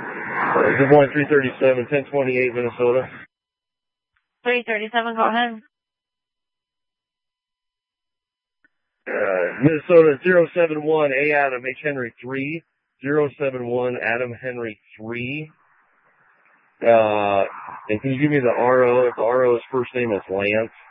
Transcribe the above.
Good morning, 337, 1028, Minnesota. 337, go ahead. Minnesota 071, A Adam, H Henry 3, 071, Adam Henry 3. And can you give me the RO? If the RO's first name is Lance.